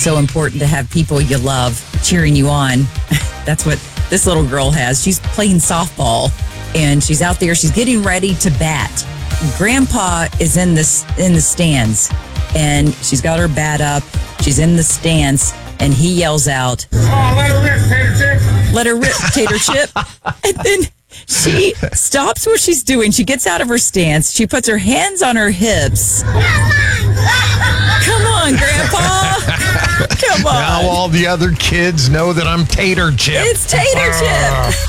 so important to have people you love cheering you on. That's what this little girl has. She's playing softball, and she's out there. She's getting ready to bat. Grandpa is in the stands, and she's got her bat up. She's in the stands, and he yells out, "Oh, let her rip, Tater Chip!" Let her rip, Tater Chip. And then she stops what she's doing. She gets out of her stance. She puts her hands on her hips. Come on, Grandpa. Come on. Now all the other kids know that I'm Tater Chip. It's Tater Chip.